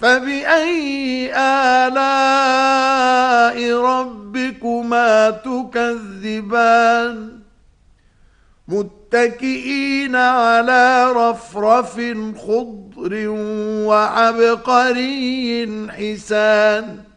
فبأي آلاء ربكما تكذبان متكئين على رفرف خضر وعبقري حسان